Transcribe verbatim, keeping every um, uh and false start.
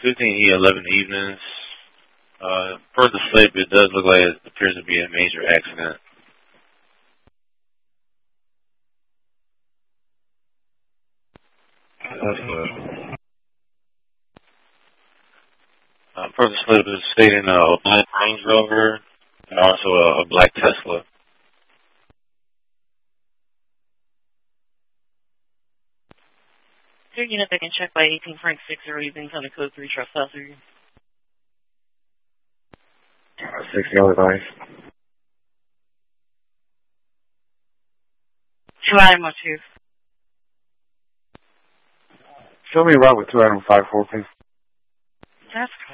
fifteen E eleven evenings. Uh, per the slip, it does look like it appears to be a major accident. Uh, uh, per the slip, it's stating a black Range Rover and also a, a black Tesla. Your unit that can check by eighteen Frank six zero evenings under code three trespasser. Six yellow advice. Two item or two. Show me a route with two item five four, please. That's